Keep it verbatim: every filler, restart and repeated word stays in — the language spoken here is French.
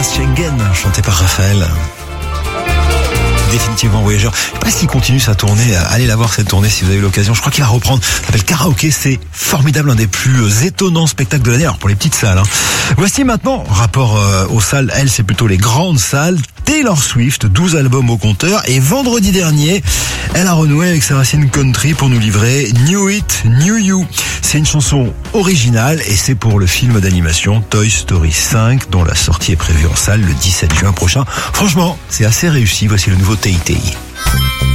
Thomas Schengen, chanté par Raphaël. Définitivement voyageur. Je sais pas s'il continue sa tournée. Allez la voir, cette tournée, si vous avez eu l'occasion. Je crois qu'il va reprendre. Ça s'appelle Karaoké. C'est formidable, un des plus étonnants spectacles de l'année. Alors pour les petites salles. Hein. Voici maintenant, rapport euh, aux salles, elle, c'est plutôt les grandes salles. Taylor Swift, douze albums au compteur. Et vendredi dernier, elle a renoué avec sa racine country pour nous livrer New It, New You. C'est une chanson originale et c'est pour le film d'animation Toy Story cinq, dont la sortie est prévue en salle le dix-sept juin prochain. Franchement, c'est assez réussi. Voici le nouveau Tay Tay.